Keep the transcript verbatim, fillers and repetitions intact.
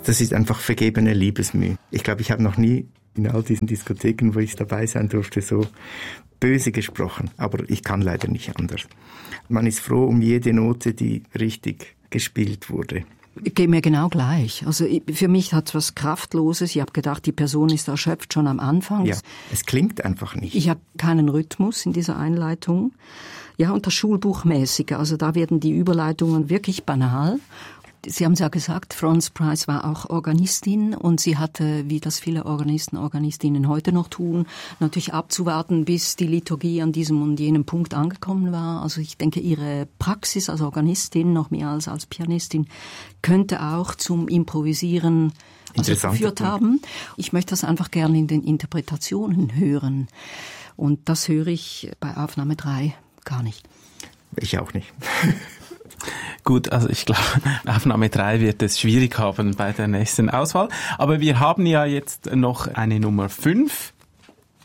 Das ist einfach vergebene Liebesmüh. Ich glaube, ich habe noch nie in all diesen Diskotheken, wo ich dabei sein durfte, so böse gesprochen. Aber ich kann leider nicht anders. Man ist froh um jede Note, die richtig gespielt wurde. Geht mir genau gleich. Also für mich hat es was Kraftloses. Ich habe gedacht, die Person ist erschöpft schon am Anfang. Ja, es klingt einfach nicht. Ich habe keinen Rhythmus in dieser Einleitung. Ja, und das Schulbuchmäßige. Also da werden die Überleitungen wirklich banal. Sie haben es ja gesagt, Florence Price war auch Organistin und sie hatte, wie das viele Organisten, Organistinnen heute noch tun, natürlich abzuwarten, bis die Liturgie an diesem und jenem Punkt angekommen war. Also ich denke, ihre Praxis als Organistin, noch mehr als als Pianistin, könnte auch zum Improvisieren also geführt haben. Ich möchte das einfach gerne in den Interpretationen hören. Und das höre ich bei Aufnahme drei gar nicht. Ich auch nicht. Gut, also ich glaube, Aufnahme drei wird es schwierig haben bei der nächsten Auswahl. Aber wir haben ja jetzt noch eine Nummer fünf.